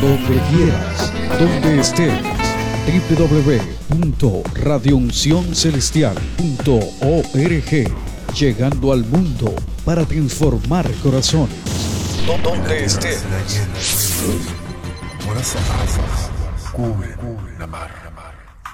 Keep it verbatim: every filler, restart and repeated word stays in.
donde quieras, donde estés. doble u doble u doble u punto radio unción celestial punto org, llegando al mundo para transformar corazones. Donde estés. Buenas cubre la mar.